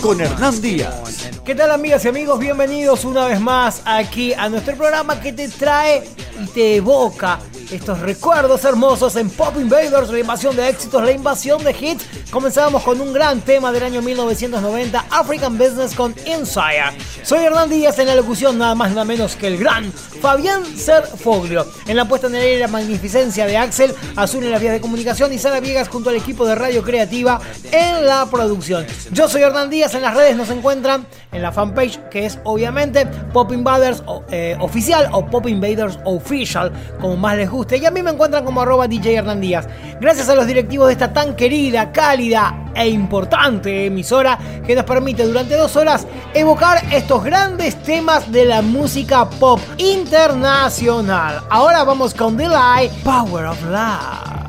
con Hernán Díaz. ¿Qué tal, amigas y amigos? Bienvenidos una vez más aquí a nuestro programa que te trae y te evoca estos recuerdos hermosos en Pop Invaders, la invasión de éxitos, la invasión de hits. Comenzamos con un gran tema del año 1990, African Business con Insider. Soy Hernán Díaz, en la locución nada más nada menos que el gran Fabián Serfoglio. En la puesta en el aire, la magnificencia de Axel, Azul en las vías de comunicación y Sara Viegas junto al equipo de Radio Creativa en la producción. Yo soy Hernán Díaz, en las redes nos encuentran en la fanpage que es obviamente Pop Invaders Oficial o Pop Invaders Official, como más les guste, y a mí me encuentran como @DJ Hernán Díaz. Gracias a los directivos de esta tan querida, cálida e importante emisora que nos permite durante 2 horas evocar estos grandes temas de la música pop internacional. Ahora vamos con Delay, Power of Love.